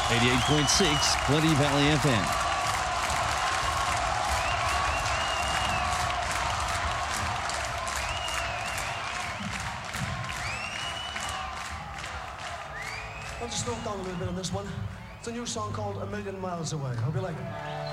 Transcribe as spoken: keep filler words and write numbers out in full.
eighty-eight point six, Plenty Valley F M. I'll just slow down a little bit on this one. It's a new song called A Million Miles Away. Hope you like it.